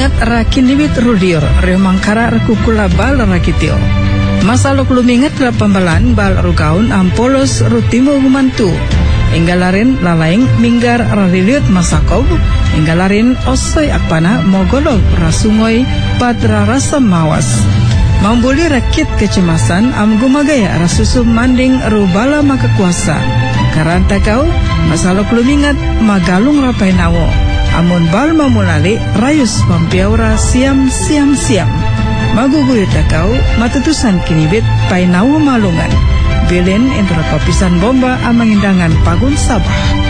lumingat rakinibit rudior remangkara rekukula bal rakitio. Masalok lumingat la pambalan bal rukaun ampolos rutimo gumantu. Enggalarin lalaing minggar rariliut masakob. Enggalarin osoy akpana mogolog rasungoy padra rasa mawas. Mambuli rakit kecemasan am gumagaya rasusum manding rubala makakuasa. Karanta kau masalok lumingat magalung rapai nawo. Amun bal mamulali rayus pampiaura siam. Maguguyut kau matutusan kinibit painawo malungan. Bilin entura kopisan bomba amangindangan pagun Sabah.